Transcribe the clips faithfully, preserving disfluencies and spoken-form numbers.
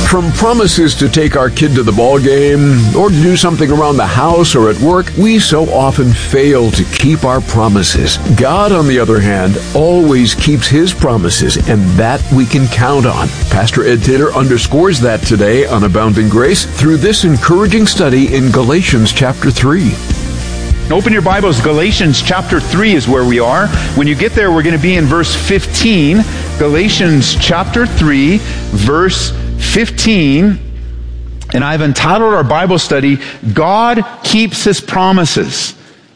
From promises to take our kid to the ball game or to do something around the house or at work, we so often fail to keep our promises. God, on the other hand, always keeps His promises, and that we can count on. Pastor Ed Taylor underscores that today on Abounding Grace through this encouraging study in Galatians chapter three. Open your Bibles. Galatians chapter three is where we are. When you get there, we're going to be in verse fifteen. Galatians chapter three, verse fifteen. And I've entitled our Bible study, God Keeps His Promises.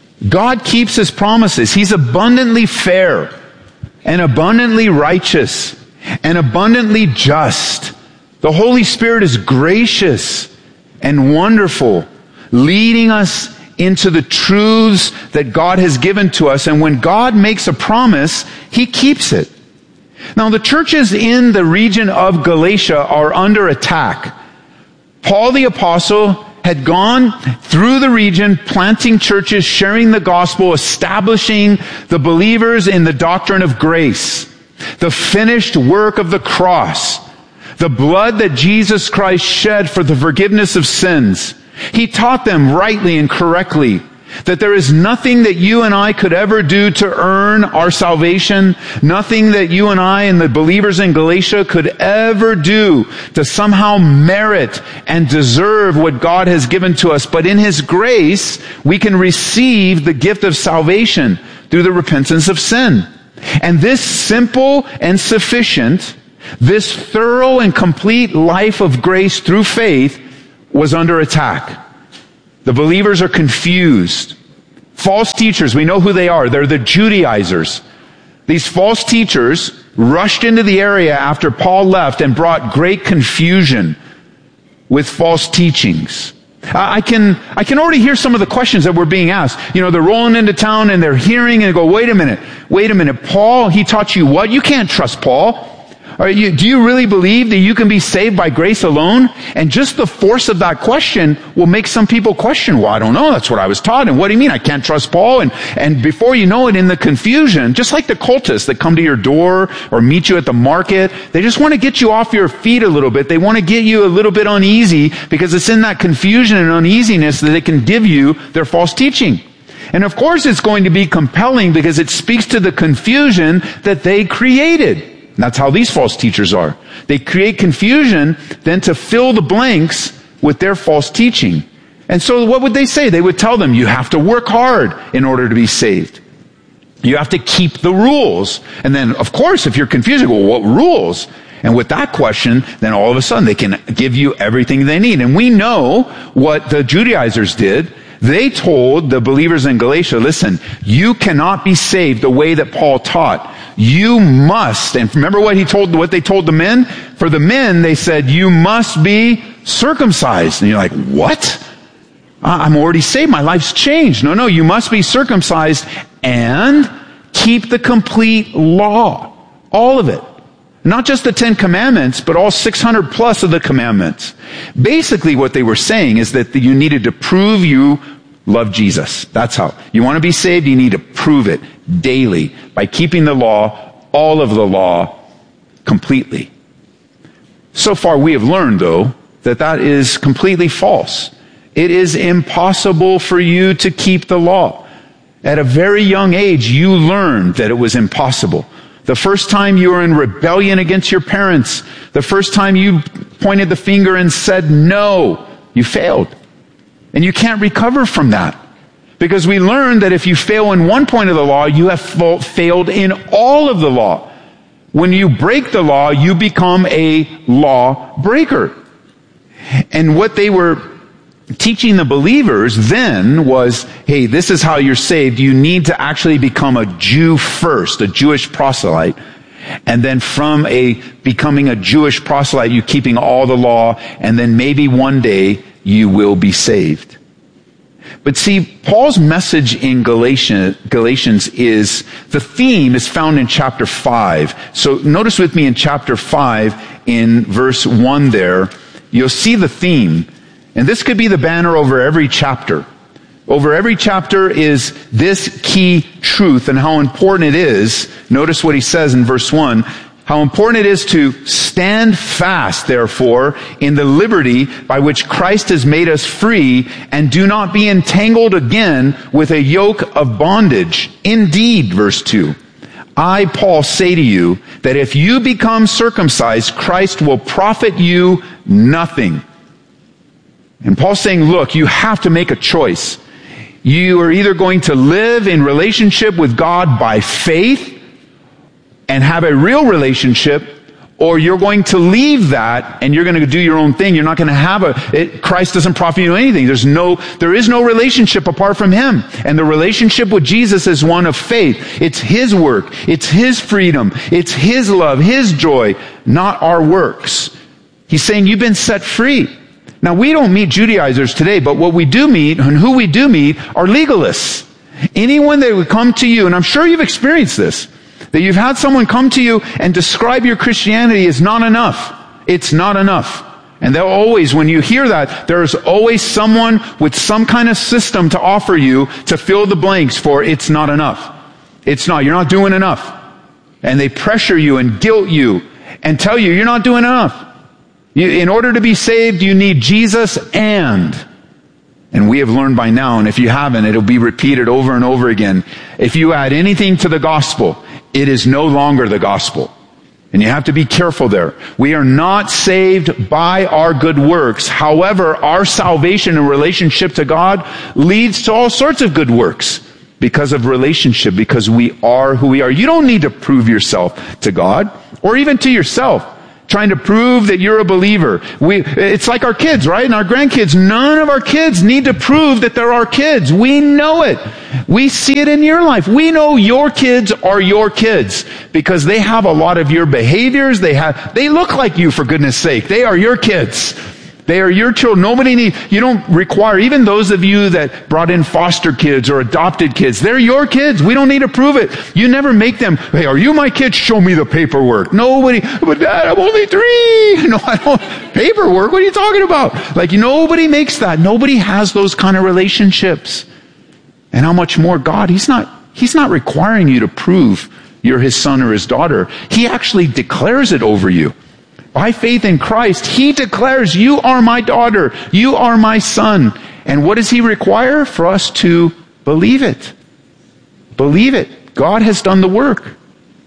God keeps His promises. He's abundantly fair and abundantly righteous and abundantly just. The Holy Spirit is gracious and wonderful, leading us into the truths that God has given to us. And when God makes a promise, He keeps it. Now, the churches in the region of Galatia are under attack. Paul the Apostle had gone through the region, planting churches, sharing the gospel, establishing the believers in the doctrine of grace, the finished work of the cross, the blood that Jesus Christ shed for the forgiveness of sins. He taught them rightly and correctly that there is nothing that you and I could ever do to earn our salvation, nothing that you and I and the believers in Galatia could ever do to somehow merit and deserve what God has given to us. But in His grace, we can receive the gift of salvation through the repentance of sin. And this simple and sufficient, this thorough and complete life of grace through faith was under attack. The believers are confused. False teachers, we know who they are. They're the Judaizers. These false teachers rushed into the area after Paul left and brought great confusion with false teachings. I can, I can already hear some of the questions that were being asked. You know, they're rolling into town and they're hearing and go, wait a minute, wait a minute. Paul, he taught you what? You can't trust Paul. Are you, do you really believe that you can be saved by grace alone? And just the force of that question will make some people question, well, I don't know, that's what I was taught. And what do you mean I can't trust Paul? And, and before you know it, in the confusion, just like the cultists that come to your door or meet you at the market, they just want to get you off your feet a little bit. They want to get you a little bit uneasy because it's in that confusion and uneasiness that they can give you their false teaching. And of course it's going to be compelling because it speaks to the confusion that they created. And that's how these false teachers are. They create confusion then to fill the blanks with their false teaching. And so what would they say? They would tell them, you have to work hard in order to be saved. You have to keep the rules. And then, of course, if you're confused, you go, well, what rules? And with that question, then all of a sudden they can give you everything they need. And we know what the Judaizers did. They told the believers in Galatia, listen, you cannot be saved the way that Paul taught. You must, and remember what he told, what they told the men? For the men, they said, you must be circumcised. And you're like, what? I'm already saved. My life's changed. No, no, you must be circumcised and keep the complete law. All of it. Not just the Ten Commandments, but all six hundred plus of the commandments. Basically what they were saying is that you needed to prove you love Jesus. That's how. You want to be saved, you need to prove it daily by keeping the law, all of the law, completely. So far we have learned, though, that that is completely false. It is impossible for you to keep the law. At a very young age, you learned that it was impossible. The first time you were in rebellion against your parents, the first time you pointed the finger and said no, you failed. And you can't recover from that. Because we learned that if you fail in one point of the law, you have failed in all of the law. When you break the law, you become a law breaker. And what they were teaching the believers then was, hey, this is how you're saved. You need to actually become a Jew first, a Jewish proselyte. And then from a becoming a Jewish proselyte, you keeping all the law, and then maybe one day you will be saved. But see, Paul's message in Galatians, Galatians is, the theme is found in chapter five. So notice with me in chapter five, in verse one there, you'll see the theme. And this could be the banner over every chapter. Over every chapter is this key truth and how important it is. Notice what he says in verse one. How important it is to stand fast, therefore, in the liberty by which Christ has made us free, and do not be entangled again with a yoke of bondage. Indeed, verse two, I, Paul, say to you that if you become circumcised, Christ will profit you nothing. And Paul's saying, look, you have to make a choice. You are either going to live in relationship with God by faith and have a real relationship, or you're going to leave that and you're going to do your own thing. You're not going to have a, it, Christ doesn't profit you anything. There's no, there is no relationship apart from Him. And the relationship with Jesus is one of faith. It's His work. It's His freedom. It's His love, His joy, not our works. He's saying you've been set free. Now, we don't meet Judaizers today, but what we do meet and who we do meet are legalists. Anyone that would come to you, and I'm sure you've experienced this, that you've had someone come to you and describe your Christianity as not enough. It's not enough. And they'll always, when you hear that, there's always someone with some kind of system to offer you to fill the blanks for it's not enough. It's not. You're not doing enough. And they pressure you and guilt you and tell you you're not doing enough. You, in order to be saved, you need Jesus and... And we have learned by now, and if you haven't, it'll be repeated over and over again. If you add anything to the gospel, it is no longer the gospel. And you have to be careful there. We are not saved by our good works. However, our salvation and relationship to God leads to all sorts of good works because of relationship, because we are who we are. You don't need to prove yourself to God or even to yourself, trying to prove that you're a believer. We, it's like our kids, right? And our grandkids. None of our kids need to prove that they're our kids. We know it. We see it in your life. We know your kids are your kids because they have a lot of your behaviors. They have, they look like you, for goodness sake. They are your kids. They are your children. Nobody needs, you don't require, even those of you that brought in foster kids or adopted kids, they're your kids. We don't need to prove it. You never make them, hey, are you my kid? Show me the paperwork. Nobody, but Dad, I'm only three. No, I don't, paperwork? What are you talking about? Like, nobody makes that. Nobody has those kind of relationships. And how much more God? He's not, He's not requiring you to prove you're His son or His daughter. He actually declares it over you. By faith in Christ, He declares, you are my daughter, you are my son. And what does He require? For us to believe it. Believe it. God has done the work.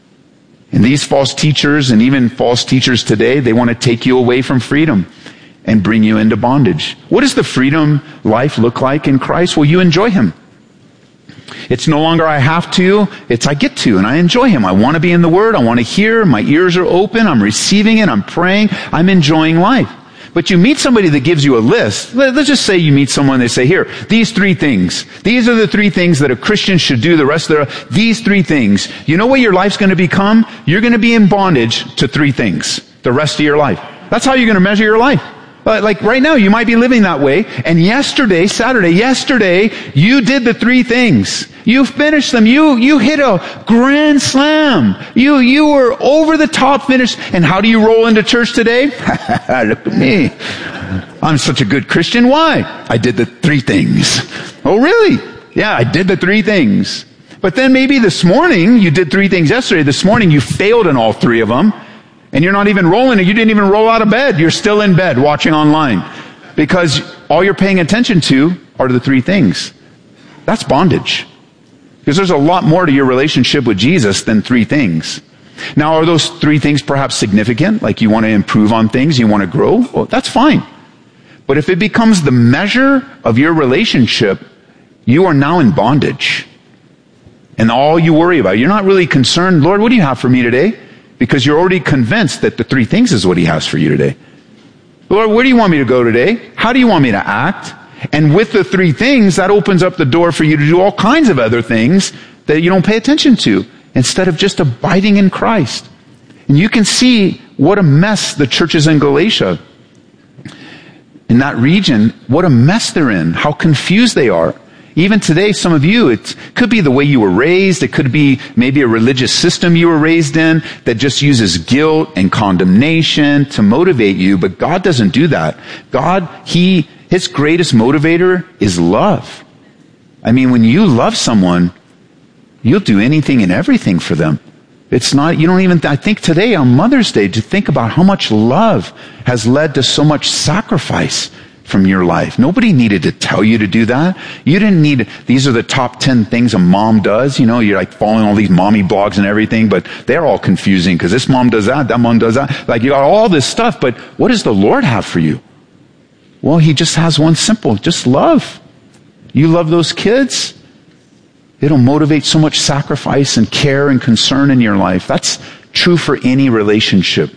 And these false teachers, and even false teachers today, they want to take you away from freedom and bring you into bondage. What does the freedom life look like in Christ? Well, you enjoy Him. It's no longer I have to, it's I get to, and I enjoy Him. I want to be in the Word, I want to hear, my ears are open, I'm receiving it, I'm praying, I'm enjoying life. But you meet somebody that gives you a list. Let's just say you meet someone, they say, here, these three things. These are the three things that a Christian should do the rest of their, these three things. You know what your life's going to become? You're going to be in bondage to three things the rest of your life. That's how you're going to measure your life. Like right now, you might be living that way, and yesterday, Saturday, yesterday, you did the three things. You finished them. You, you hit a grand slam. You, you were over the top finished. And how do you roll into church today? Look at me. I'm such a good Christian. Why? I did the three things. Oh, really? Yeah, I did the three things. But then maybe this morning, you did three things yesterday. This morning, you failed in all three of them. And you're not even rolling it. You didn't even roll out of bed. You're still in bed watching online. Because all you're paying attention to are the three things. That's bondage. Because there's a lot more to your relationship with Jesus than three things. Now, are those three things perhaps significant? Like you want to improve on things, you want to grow? Well, that's fine. But if it becomes the measure of your relationship, you are now in bondage. And all you worry about, you're not really concerned, Lord, what do you have for me today? Because you're already convinced that the three things is what He has for you today. Lord, where do you want me to go today? How do you want me to act? And with the three things, that opens up the door for you to do all kinds of other things that you don't pay attention to, instead of just abiding in Christ. And you can see what a mess the churches in Galatia, in that region, what a mess they're in, how confused they are. Even today, some of you, it could be the way you were raised. It could be maybe a religious system you were raised in that just uses guilt and condemnation to motivate you. But God doesn't do that. God, He, His greatest motivator is love. I mean, when you love someone, you'll do anything and everything for them. It's not, you don't even, I think today on Mother's Day, to think about how much love has led to so much sacrifice from your life. Nobody needed to tell you to do that. You didn't need, these are the top ten things a mom does. You know, you're like following all these mommy blogs and everything, but they're all confusing because this mom does that, that mom does that. Like you got all this stuff, but what does the Lord have for you? Well, he just has one simple, just love. You love those kids. It'll motivate so much sacrifice and care and concern in your life. That's true for any relationship.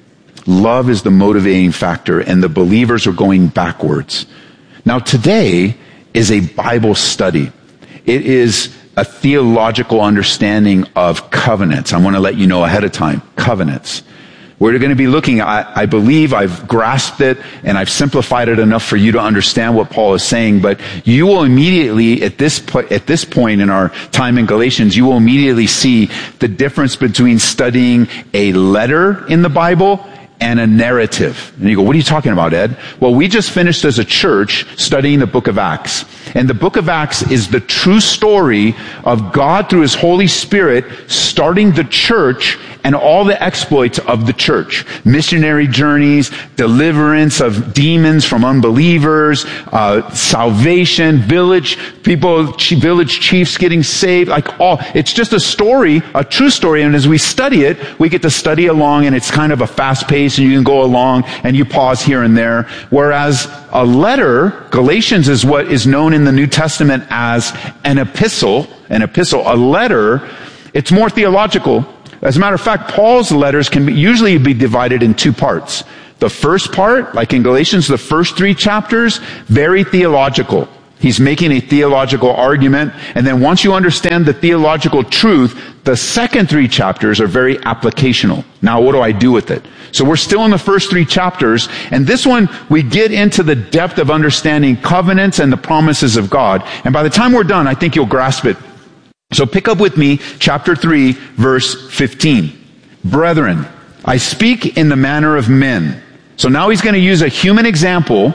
Love is the motivating factor, and the believers are going backwards. Now, today is a Bible study. It is a theological understanding of covenants. I want to let you know ahead of time. Covenants. We're going to be looking, I, I believe I've grasped it and I've simplified it enough for you to understand what Paul is saying, but you will immediately, at this, po- at this point in our time in Galatians, you will immediately see the difference between studying a letter in the Bible and a narrative. And you go, what are you talking about, Ed? Well, we just finished as a church studying the book of Acts. And the book of Acts is the true story of God through his Holy Spirit starting the church and all the exploits of the church. Missionary journeys, deliverance of demons from unbelievers, uh, salvation, village people, village chiefs getting saved, like all, it's just a story, a true story. And as we study it, we get to study along, and it's kind of a fast pace, and you can go along and you pause here and there. Whereas a letter, Galatians is what is known in the New Testament as an epistle, an epistle, a letter, it's more theological. As a matter of fact, Paul's letters can be, usually be divided in two parts. The first part, like in Galatians, the first three chapters, very theological. He's making a theological argument. And then once you understand the theological truth, the second three chapters are very applicational. Now, what do I do with it? So we're still in the first three chapters. And this one, we get into the depth of understanding covenants and the promises of God. And by the time we're done, I think you'll grasp it. So pick up with me, chapter three, verse fifteen. Brethren, I speak in the manner of men. So now he's going to use a human example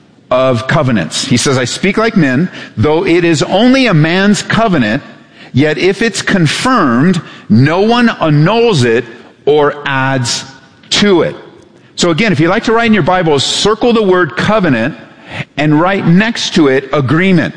of covenants. He says, I speak like men, though it is only a man's covenant, yet if it's confirmed, no one annuls it or adds to it. So again, if you like to write in your Bible, circle the word covenant and write next to it agreement,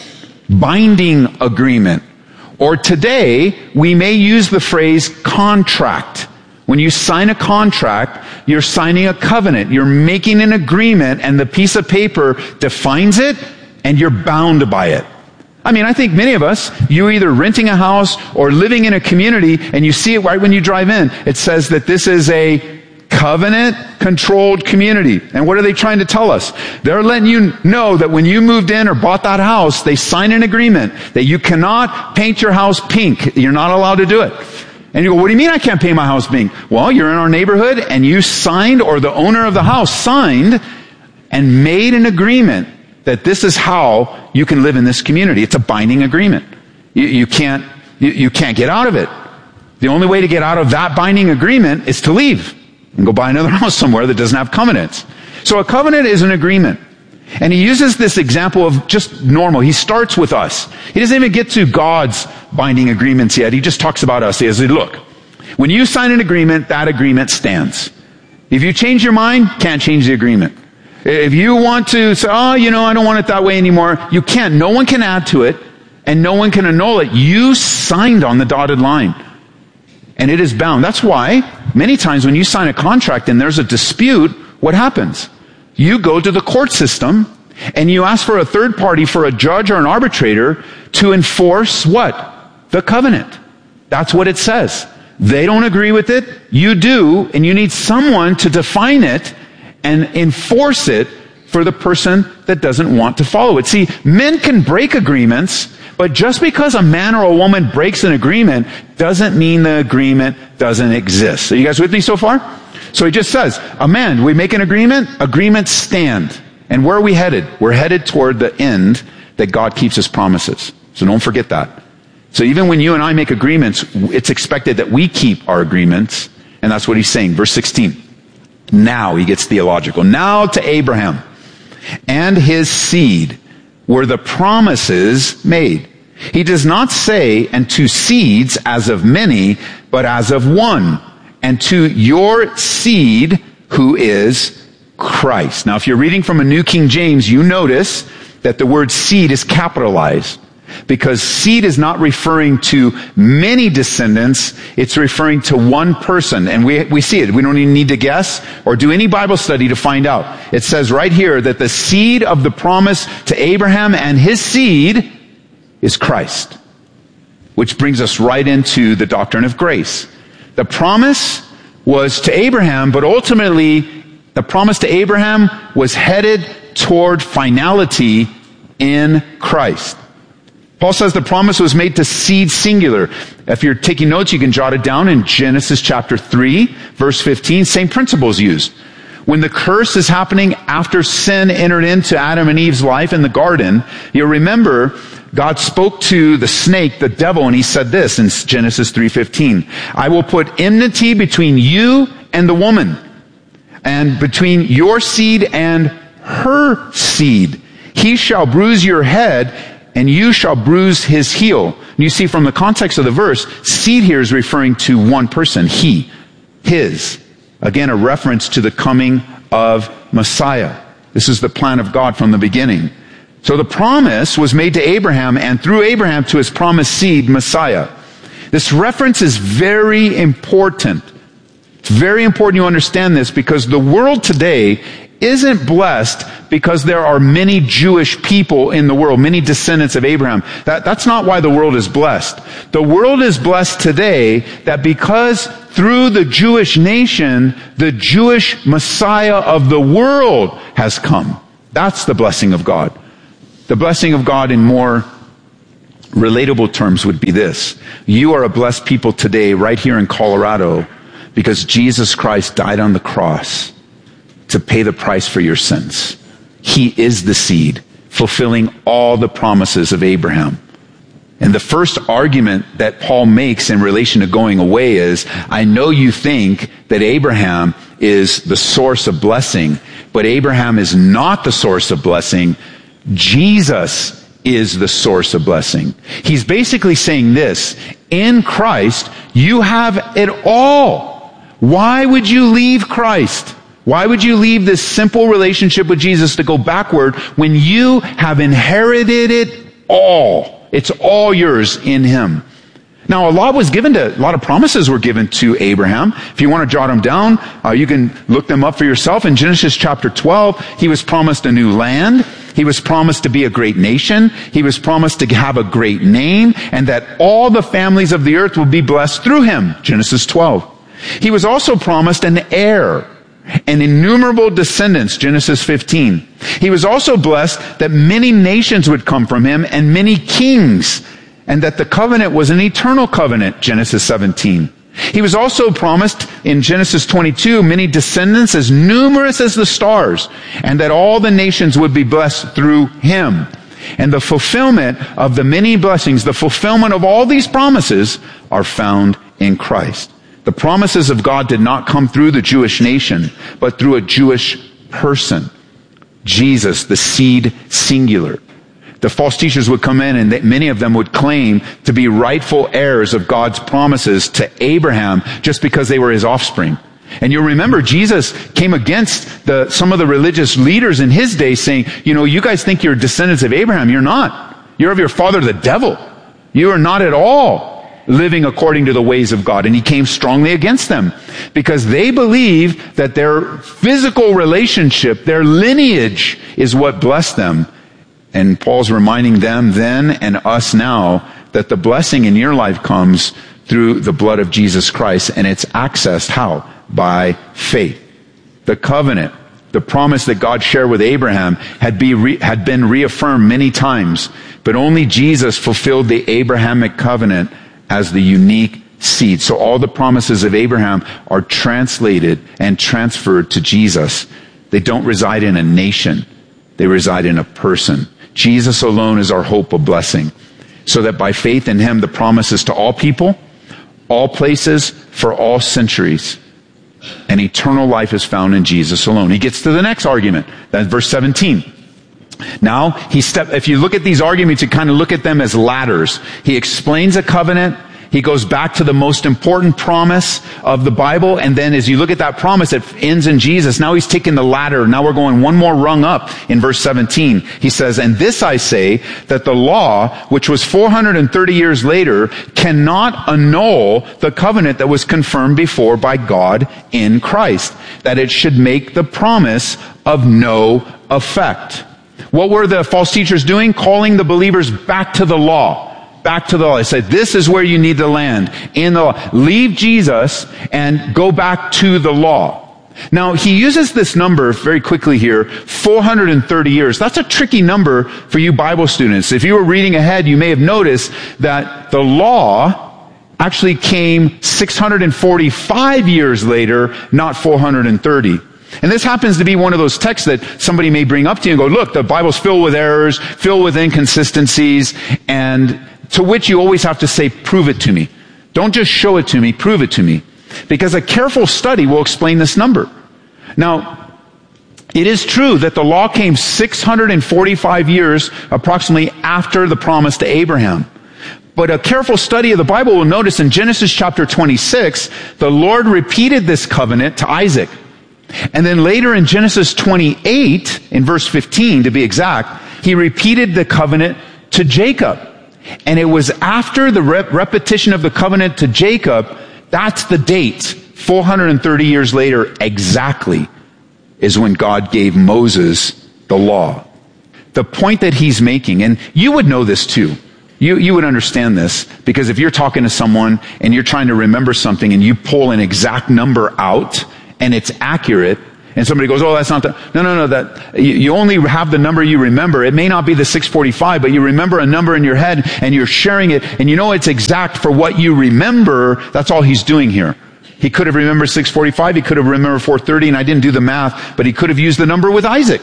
binding agreement. Or today, we may use the phrase contract. When you sign a contract, you're signing a covenant. You're making an agreement, and the piece of paper defines it, and you're bound by it. I mean, I think many of us, you're either renting a house or living in a community, and you see it right when you drive in. It says that this is a covenant-controlled community. And what are they trying to tell us? They're letting you know that when you moved in or bought that house, they signed an agreement that you cannot paint your house pink. You're not allowed to do it. And you go, what do you mean I can't paint my house pink? Well, you're in our neighborhood and you signed, or the owner of the house signed and made an agreement that this is how you can live in this community. It's a binding agreement. You, you can't, you, you can't get out of it. The only way to get out of that binding agreement is to leave and go buy another house somewhere that doesn't have covenants. So a covenant is an agreement. And he uses this example of just normal. He starts with us. He doesn't even get to God's binding agreements yet. He just talks about us. He says, look, when you sign an agreement, that agreement stands. If you change your mind, can't change the agreement. If you want to say, oh, you know, I don't want it that way anymore, you can't. No one can add to it, and no one can annul it. You signed on the dotted line. And it is bound. That's why many times when you sign a contract and there's a dispute, what happens? You go to the court system and you ask for a third party, for a judge or an arbitrator, to enforce what? The covenant. That's what it says. They don't agree with it. You do, and you need someone to define it and enforce it for the person that doesn't want to follow it. See, men can break agreements, but just because a man or a woman breaks an agreement doesn't mean the agreement doesn't exist. Are you guys with me so far? So he just says, a man, we make an agreement, agreements stand. And where are we headed? We're headed toward the end that God keeps his promises. So don't forget that. So even when you and I make agreements, it's expected that we keep our agreements. And that's what he's saying. Verse sixteen. Now he gets theological. Now to Abraham and his seed were the promises made. He does not say, and to seeds as of many, but as of one, and to your seed who is Christ. Now, if you're reading from a New King James, you notice that the word seed is capitalized, because seed is not referring to many descendants, it's referring to one person. And we, we see it. We don't even need to guess or do any Bible study to find out. It says right here that the seed of the promise to Abraham and his seed is Christ. Which brings us right into the doctrine of grace. The promise was to Abraham, but ultimately the promise to Abraham was headed toward finality in Christ. Paul says the promise was made to seed singular. If you're taking notes, you can jot it down in Genesis chapter three, verse fifteen. Same principle is used. When the curse is happening after sin entered into Adam and Eve's life in the garden, you'll remember God spoke to the snake, the devil, and he said this in Genesis three fifteen. I will put enmity between you and the woman, and between your seed and her seed. He shall bruise your head, and you shall bruise his heel. And you see from the context of the verse, seed here is referring to one person, he, his. Again, a reference to the coming of Messiah. This is the plan of God from the beginning. So the promise was made to Abraham, and through Abraham to his promised seed, Messiah. This reference is very important. It's very important you understand this, because the world today isn't blessed because there are many Jewish people in the world, many descendants of Abraham. That, that's not why the world is blessed. The world is blessed today that because through the Jewish nation, the Jewish Messiah of the world has come. That's the blessing of God. The blessing of God in more relatable terms would be this. You are a blessed people today right here in Colorado because Jesus Christ died on the cross to pay the price for your sins. He is the seed, fulfilling all the promises of Abraham. And the first argument that Paul makes in relation to going away is, I know you think that Abraham is the source of blessing, but Abraham is not the source of blessing. Jesus is the source of blessing. He's basically saying this, in Christ, you have it all. Why would you leave Christ? Why would you leave this simple relationship with Jesus to go backward when you have inherited it all? It's all yours in Him. Now, a lot was given to, a lot of promises were given to Abraham. If you want to jot them down, uh, you can look them up for yourself. In Genesis chapter twelve, he was promised a new land. He was promised to be a great nation. He was promised to have a great name, and that all the families of the earth would be blessed through him. Genesis twelve. He was also promised an heir and innumerable descendants, Genesis fifteen. He was also blessed that many nations would come from him and many kings, and that the covenant was an eternal covenant, Genesis seventeen. He was also promised in Genesis twenty-two many descendants as numerous as the stars, and that all the nations would be blessed through him. And the fulfillment of the many blessings, the fulfillment of all these promises are found in Christ. The promises of God did not come through the Jewish nation, but through a Jewish person. Jesus, the seed singular. The false teachers would come in, and they, many of them would claim to be rightful heirs of God's promises to Abraham just because they were his offspring. And you'll remember Jesus came against the, some of the religious leaders in his day saying, you know, you guys think you're descendants of Abraham. You're not. You're of your father, the devil. You are not at all living according to the ways of God. And he came strongly against them because they believe that their physical relationship, their lineage is what blessed them. And Paul's reminding them then and us now that the blessing in your life comes through the blood of Jesus Christ, and it's accessed how? By faith. The covenant, the promise that God shared with Abraham had, be re, had been reaffirmed many times, but only Jesus fulfilled the Abrahamic covenant as the unique seed. So all the promises of Abraham are translated and transferred to Jesus. They don't reside in a nation. They reside in a person. Jesus alone is our hope of blessing. So that by faith in him, the promises to all people, all places, for all centuries, and eternal life is found in Jesus alone. He gets to the next argument. That's verse seventeen. Now, he step, if you look at these arguments, you kind of look at them as ladders. He explains a covenant. He goes back to the most important promise of the Bible. And then as you look at that promise, it ends in Jesus. Now he's taking the ladder. Now we're going one more rung up in verse seventeen. He says, and this I say, that the law, which was four hundred thirty years later, cannot annul the covenant that was confirmed before by God in Christ, that it should make the promise of no effect. What were the false teachers doing? Calling the believers back to the law. Back to the law. They said, this is where you need to land. In the law. Leave Jesus and go back to the law. Now, he uses this number very quickly here, four hundred thirty years. That's a tricky number for you Bible students. If you were reading ahead, you may have noticed that the law actually came six hundred forty-five years later, not four hundred thirty. And this happens to be one of those texts that somebody may bring up to you and go, look, the Bible's filled with errors, filled with inconsistencies, and to which you always have to say, prove it to me. Don't just show it to me, prove it to me. Because a careful study will explain this number. Now, it is true that the law came six hundred forty-five years approximately after the promise to Abraham. But a careful study of the Bible will notice in Genesis chapter twenty-six, the Lord repeated this covenant to Isaac. And then later in Genesis twenty-eight, in verse fifteen to be exact, he repeated the covenant to Jacob. And it was after the rep- repetition of the covenant to Jacob, that's the date, four hundred thirty years later exactly, is when God gave Moses the law. The point that he's making, and you would know this too, you, you would understand this, because if you're talking to someone and you're trying to remember something and you pull an exact number out and it's accurate, and somebody goes, oh, that's not the, no, no, no, that, you, you only have the number you remember. It may not be the six forty-five, but you remember a number in your head and you're sharing it and you know it's exact for what you remember. That's all he's doing here. He could have remembered six forty-five, he could have remembered four thirty, and I didn't do the math, but he could have used the number with Isaac.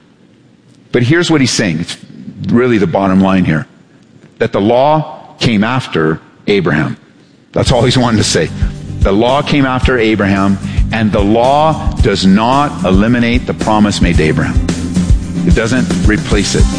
But here's what he's saying. It's really the bottom line here. That the law came after Abraham. That's all he's wanting to say. The law came after Abraham, and the law does not eliminate the promise made to Abraham. It doesn't replace it.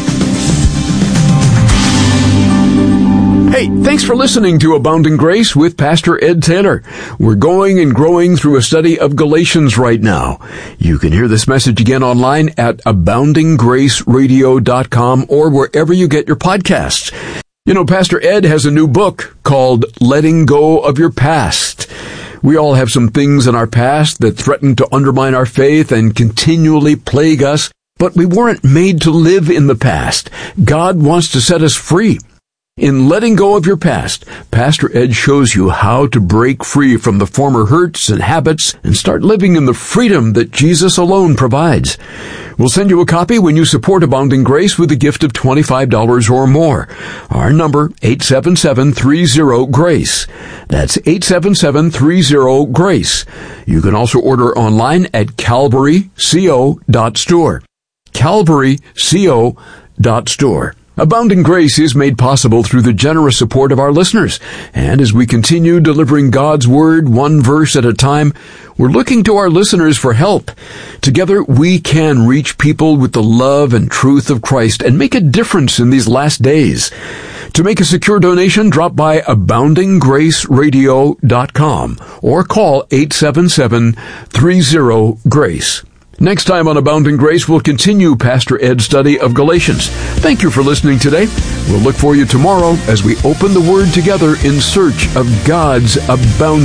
Hey, thanks for listening to Abounding Grace with Pastor Ed Taylor. We're going and growing through a study of Galatians right now. You can hear this message again online at abounding grace radio dot com or wherever you get your podcasts. You know, Pastor Ed has a new book called Letting Go of Your Past. We all have some things in our past that threaten to undermine our faith and continually plague us, but we weren't made to live in the past. God wants to set us free. In Letting Go of Your Past, Pastor Ed shows you how to break free from the former hurts and habits and start living in the freedom that Jesus alone provides. We'll send you a copy when you support Abounding Grace with a gift of twenty-five dollars or more. Our number, eight seven seven, three zero, GRACE. That's eight seven seven, three zero, GRACE. You can also order online at calvary co dot store. calvary co dot store. Abounding Grace is made possible through the generous support of our listeners. And as we continue delivering God's Word one verse at a time, we're looking to our listeners for help. Together, we can reach people with the love and truth of Christ and make a difference in these last days. To make a secure donation, drop by abounding grace radio dot com or call eight seven seven, three zero, GRACE. Next time on Abounding Grace, we'll continue Pastor Ed's study of Galatians. Thank you for listening today. We'll look for you tomorrow as we open the Word together in search of God's abounding